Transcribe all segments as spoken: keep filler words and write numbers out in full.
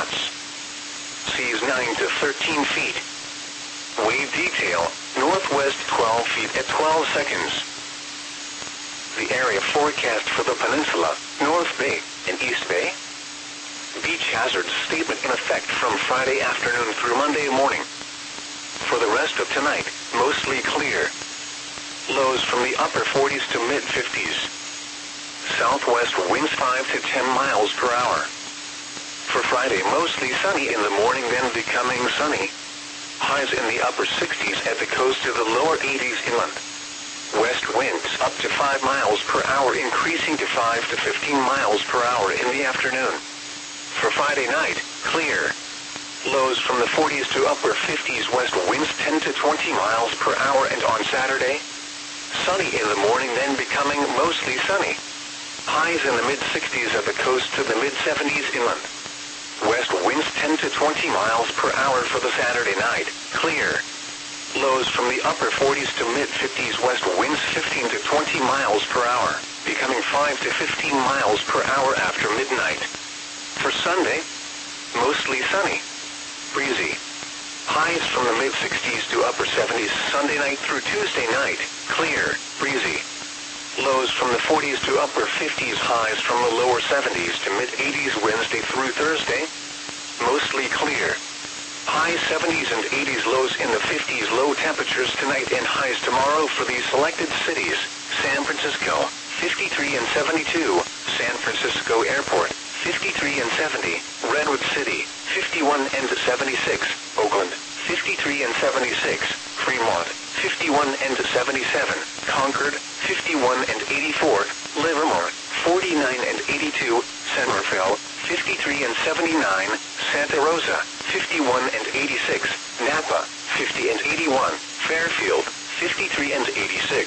knots. Seas nine to thirteen feet. Wave detail, northwest twelve feet at twelve seconds. The area forecast for the peninsula, North Bay and East Bay. Beach hazard statement in effect from Friday afternoon through Monday morning. For the rest of tonight, mostly clear. Lows from the upper forties to mid fifties. Southwest winds five to ten miles per hour. For Friday, mostly sunny in the morning, then becoming sunny. Highs in the upper sixties at the coast to the lower eighties inland. West winds up to five miles per hour, increasing to five to fifteen miles per hour in the afternoon. For Friday night, clear. Lows from the forties to upper fifties, west winds ten to twenty miles per hour, and on Saturday, sunny in the morning, then becoming mostly sunny. Highs in the mid sixties at the coast to the mid seventies inland. West winds ten to twenty miles per hour for the Saturday night, clear. Lows from the upper forties to mid fifties, west winds fifteen to twenty miles per hour, becoming five to fifteen miles per hour after midnight. For Sunday, mostly sunny, breezy. Highs from the mid sixties to upper seventies Sunday night through Tuesday night, clear, breezy. Lows from the forties to upper fifties, highs from the lower seventies to mid eighties Wednesday through Thursday, mostly clear. High seventies and eighties, lows in the fifties, low temperatures tonight and highs tomorrow for these selected cities: San Francisco, fifty-three and seventy-two, San Francisco Airport, fifty-three and seventy, Redwood City, fifty-one and seventy-six, Oakland, fifty-three and seventy-six, Fremont, fifty-one and seventy-seven, Concord, fifty-one and eighty-four, Livermore, forty-nine and eighty-two, Somerville, fifty-three and seventy-nine, Santa Rosa, fifty-one and eighty-six, Napa, fifty and eighty-one, Fairfield, fifty-three and eighty-six.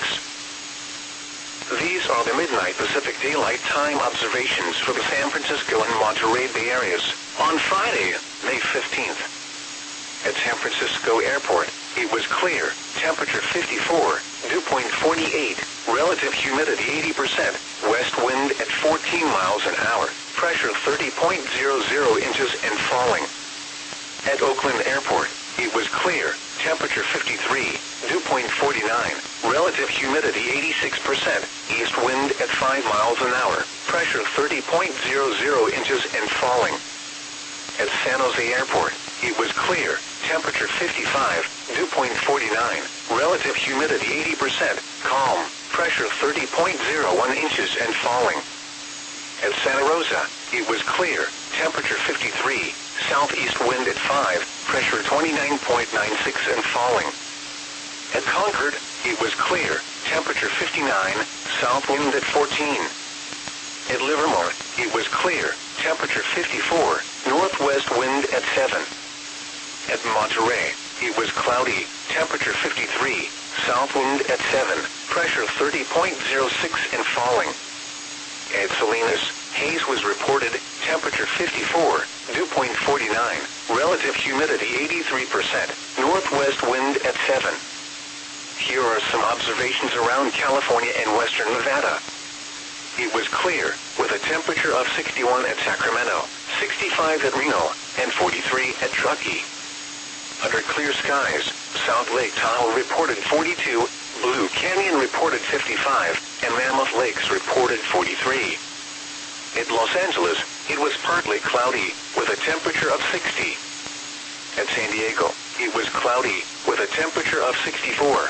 These are the midnight Pacific Daylight Time observations for the San Francisco and Monterey Bay areas on Friday, May fifteenth. At San Francisco Airport, it was clear, temperature fifty-four, dew point forty-eight, relative humidity eighty percent, west wind at fourteen miles an hour, pressure thirty point zero zero inches and falling. At Oakland Airport, it was clear, temperature fifty-three, dew point forty-nine, relative humidity eighty-six percent, east wind at five miles an hour, pressure thirty point zero zero inches and falling. At San Jose Airport, it was clear, temperature fifty-five, dew point forty-nine, relative humidity eighty percent, calm, pressure thirty point zero one inches and falling. At Santa Rosa, it was clear, temperature fifty-three, southeast wind at five, pressure twenty-nine point nine six and falling. At Concord, it was clear, temperature fifty-nine, south wind at fourteen. At Livermore, it was clear, temperature fifty-four, northwest wind at seven. At Monterey, it was cloudy, temperature fifty-three, south wind at seven, pressure thirty point zero six and falling. At Salinas, haze was reported, temperature fifty-four, dew point forty-nine, relative humidity eighty-three percent, northwest wind at seven. Here are some observations around California and western Nevada. It was clear, with a temperature of sixty-one at Sacramento, sixty-five at Reno, and forty-three at Truckee. Under clear skies, South Lake Tahoe reported forty-two, Blue Canyon reported fifty-five, and Mammoth Lakes reported forty-three. At Los Angeles, it was partly cloudy, with a temperature of sixty. At San Diego, it was cloudy, with a temperature of sixty-four.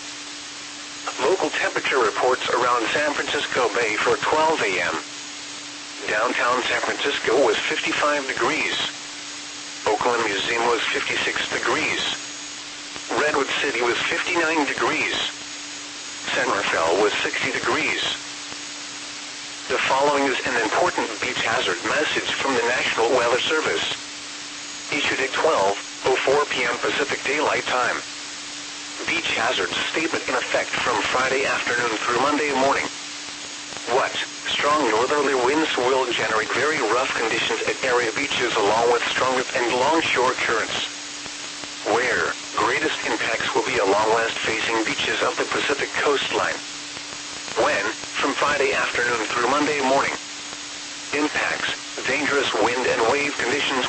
Local temperature reports around San Francisco Bay for twelve a m Downtown San Francisco was fifty-five degrees. Oakland Museum was fifty-six degrees. Redwood City was fifty-nine degrees. Somerville was sixty degrees. The following is an important beach hazard message from the National Weather Service. Issued at twelve oh four p m Pacific Daylight Time. Beach hazard statement in effect from Friday afternoon through Monday morning. What? Strong northerly winds will generate very rough conditions at area beaches along with strong rip and longshore currents. Where? Greatest impacts will be along west-facing beaches of the Pacific coastline. When? From Friday afternoon through Monday morning. Impacts: dangerous wind and wave conditions